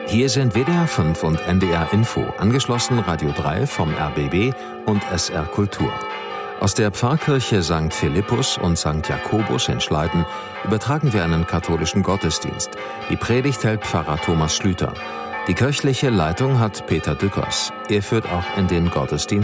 Hier sind WDR 5 und NDR Info, angeschlossen Radio 3 vom RBB und SR Kultur. Aus der Pfarrkirche St. Philippus und St. Jakobus in Schleiden übertragen wir einen katholischen Gottesdienst. Die Predigt hält Pfarrer Thomas Schlüter. Die kirchliche Leitung hat Peter Dückers. Er führt auch in den Gottesdienst